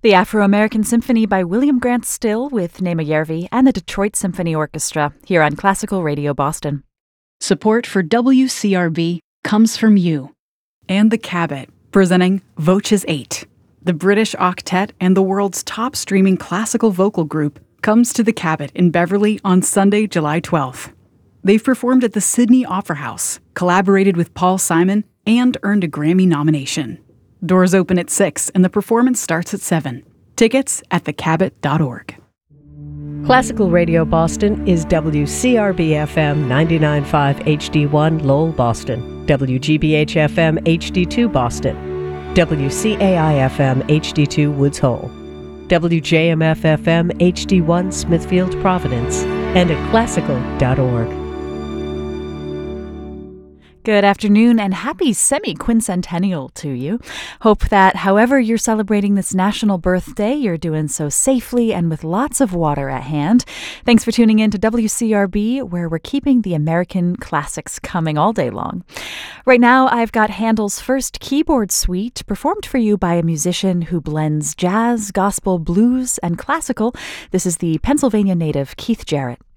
The Afro-American Symphony by William Grant Still with Nema Järvi and the Detroit Symphony Orchestra here on Classical Radio Boston. Support for WCRB comes from you and the Cabot, presenting Voces 8. The British Octet and the world's top streaming classical vocal group comes to the Cabot in Beverly on Sunday, July 12th. They've performed at the Sydney Opera House, collaborated with Paul Simon, and earned a Grammy nomination. Doors open at 6 and the performance starts at 7. Tickets at thecabot.org. Classical Radio Boston is WCRB-FM 99.5 HD1 Lowell, Boston, WGBH-FM HD2 Boston, WCAI-FM HD2 Woods Hole, WJMF-FM HD1 Smithfield, Providence, and at classical.org. Good afternoon and happy semi-quincentennial to you. Hope that however you're celebrating this national birthday, you're doing so safely and with lots of water at hand. Thanks for tuning in to WCRB, where we're keeping the American classics coming all day long. Right now, I've got Handel's first keyboard suite performed for you by a musician who blends jazz, gospel, blues, and classical. This is the Pennsylvania native Keith Jarrett.